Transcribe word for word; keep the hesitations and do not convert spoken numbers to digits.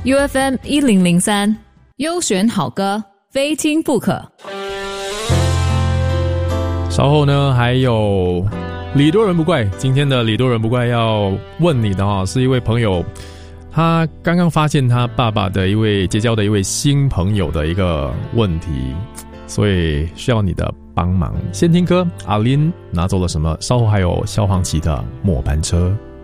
U F M 一零零三，优选好歌，非听不可。 稍后呢，还有礼多人不怪。今天的礼多人不怪要问你的哈，是一位朋友，他刚刚发现他爸爸的一位结交的一位新朋友的一个问题，所以需要你的帮忙。先听歌，阿林拿走了什么？稍后还有消防旗的末班车。